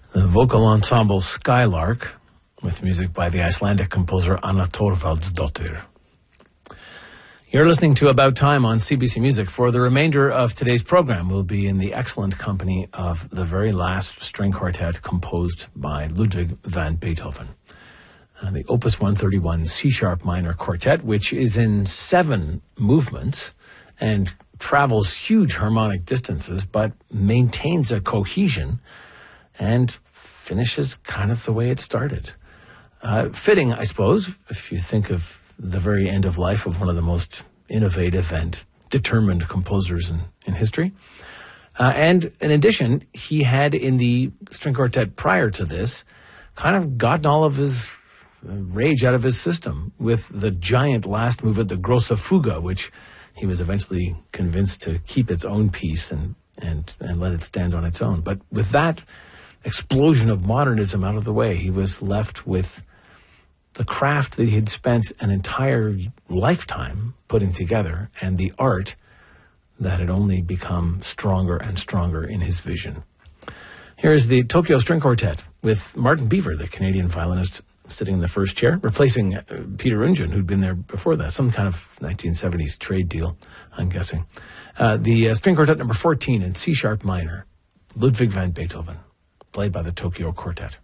The vocal ensemble Skylark, with music by the Icelandic composer Anna Thorvaldsdottir. You're listening to About Time on CBC Music. For the remainder of today's program, we'll be in the excellent company of the very last string quartet composed by Ludwig van Beethoven. The Opus 131 C-sharp minor quartet, which is in 7 movements and travels huge harmonic distances, but maintains a cohesion and finishes kind of the way it started. Fitting, I suppose, if you think of the very end of life of one of the most innovative and determined composers in history. And in addition, he had in the string quartet prior to this kind of gotten all of his rage out of his system with the giant last movement, the Grosse Fuge, which he was eventually convinced to keep its own piece and let it stand on its own. But with that explosion of modernism out of the way, he was left with the craft that he had spent an entire lifetime putting together and the art that had only become stronger and stronger in his vision. Here is the Tokyo String Quartet with Martin Beaver, the Canadian violinist, sitting in the first chair, replacing Peter Ungen, who'd been there before that, some kind of 1970s trade deal, I'm guessing. The String Quartet number 14 in C-sharp minor, Ludwig van Beethoven, played by the Tokyo Quartet.